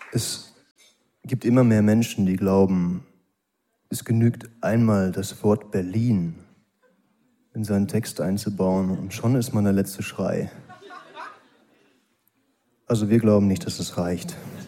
Es gibt immer mehr Menschen, die glauben, es genügt einmal das Wort Berlin in seinen Text einzubauen und schon ist man der letzte Schrei. Also wir glauben nicht, dass es reicht.